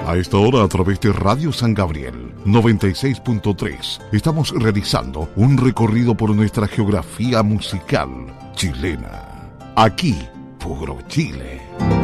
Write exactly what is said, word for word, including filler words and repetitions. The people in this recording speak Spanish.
A esta hora, a través de Radio San Gabriel noventa y seis punto tres, estamos realizando un recorrido por nuestra geografía musical chilena. Aquí, puro Chile.